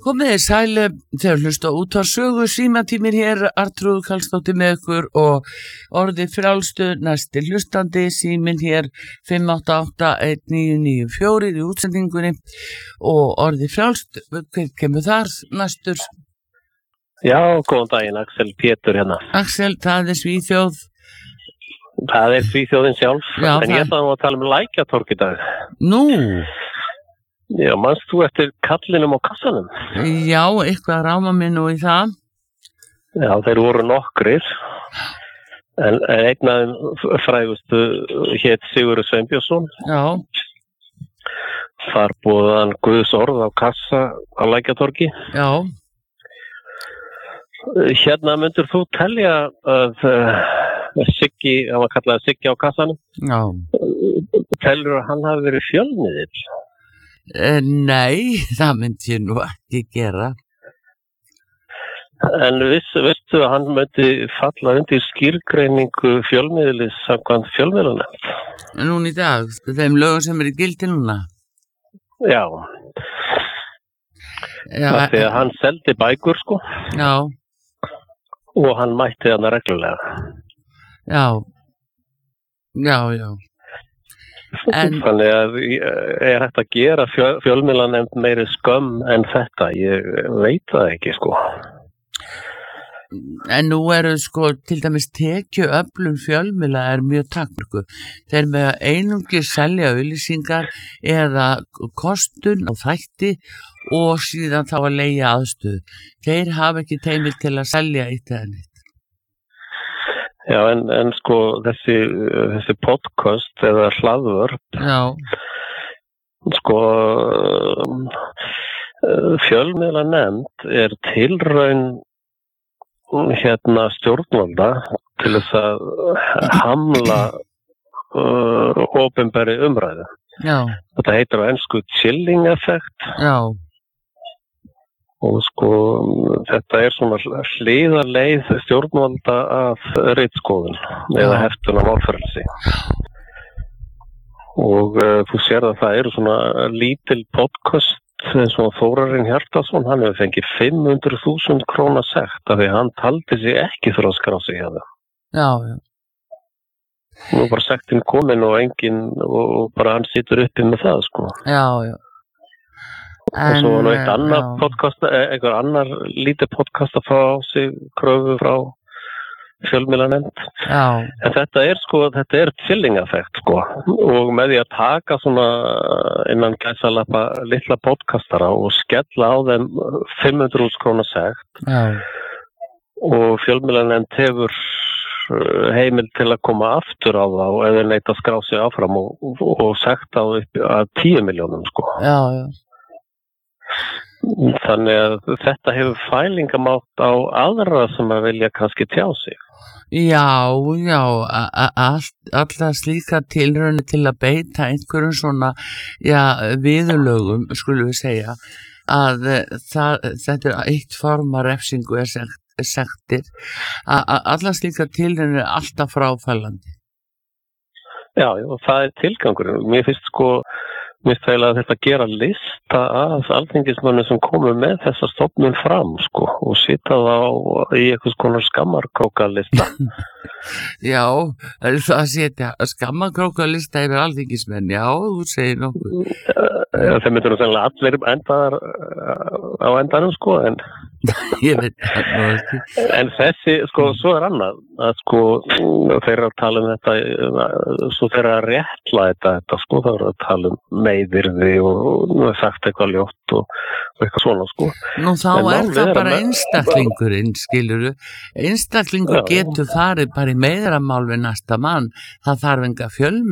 Komið þið sæl þegar hlusta út á sögu símatímir hér Arnþrúður Karlsdóttir með ykkur og orðið frjálstu næsti hlustandi síminn hér 5881994 í útsendingunni og orðið frjálst, hver kemur þar næstur? Já, góðan daginn, Axel Pétur hérna. Axel, það er Svíþjóð. Það er Svíþjóðin sjálf, Já, en ég ætla að tala Lækjartorg í dag. Nú? Já, manst þú eftir kallinum á kassanum? Já, eitthvað ráma mig nú í það. Já, þeir voru nokkrir, en einn af þeim frægustu hét Sigurður Sveinbjörnsson. Já. Þar boðaði hann Guðs orð á kassa á Lækjartorgi. Já. Hérna myndir þú telja að Siggi, hann var kallaði Siggi á kassanum. Já. Telur að hann hafi verið fjölmiðill? Nei, það myndi ég nú ekki gera. En veistu að hann myndi falla undir skýrgreiningu fjölmiðlis samkvæmt fjölmiðlanefnd? Núna í dag, þeim lögum sem í gildi núna? Já. Það því að hann seldi bækur, sko. Já. Og hann mætti hana reglulega. Já. Já. Þannig að er hægt að gera fjölmiðlanefnd meiri skömm en þetta, ég veit það ekki, sko. En nú eru sko til dæmis tekjuöflun fjölmiðla er mjög takmörku. Þeir með að einungis selja auglýsingar eða kostun og þætti og síðan þá að leigja aðstöðu. Þeir hafa ekki teimil til að selja eitt eða neitt. Já, en sko þessi podcast eða hlaðvörp, Já. Sko fjölmiðlanefnd er tilraun stjórnvalda til þess að hamla opinberri umræðu. Já. Þetta heitir á ensku chilling effect. Já. Og sko þetta er svona hliðarleið stjórnvalda af ritskoðun eða heftun af málfrelsi. Og þú sér að það eru svona lítil podcast eins og Þórarinn Hjartarson, hann hefur fengið 500.000 króna sekt af því hann taldi sig ekki þurfa að skrá sig hjá það. Já. Nú bara sektin komin og enginn og bara hann situr uppi með það, sko. Já. Og svo var nú eitt annar podcast, einhver annar lítið podcast að fá á sig kröfu frá fjölmiðlanefnd. Já. En þetta er chilling effect, sko. Og með því að taka svona innan gæsalappa litla podcastara og skella á þeim 500.000 króna sekt. Já. Og fjölmiðlanefnd hefur heimild til að koma aftur á þá eða neita að skrá sig áfram og sekta á upp að 10 milljónum, sko. Já. Þannig að þetta hefur fælingamátt á aðra sem að vilja kannski tjá sig. Já, allar slíka tilraunir til að beita einhverjum svona, viðurlögum, skulum við segja, að þetta er eitt form af refsingu sektir, allar slíka tilraunir er alltaf fráfælandi. Já, og það er tilgangurinn. Mér finnst að þetta gera lista af alþingismönnum sem komu með þessa stofnun fram, sko, og sita þá í einhvers konar skammarkrókalista. Já, það að setja skammarkrókalista yfir alþingismenn, já, þú segir nokkuð. Þeir myndur nú sennilega allir endar á endanum, sko, en ég veit það ekki. En þessi, sko, svo er annað að sko, þeir eru að tala um þetta, svo þeir eru að réttla þetta, sko, þeir eru að tala um meiðyrði og sagt eitthvað ljótt og eitthvað svona, sko. Nú þá er það bara einstaklingurinn, skilurðu. Einstaklingur getur farið bara í meiðramál við næsta mann. Það þarf enga fjölmiðla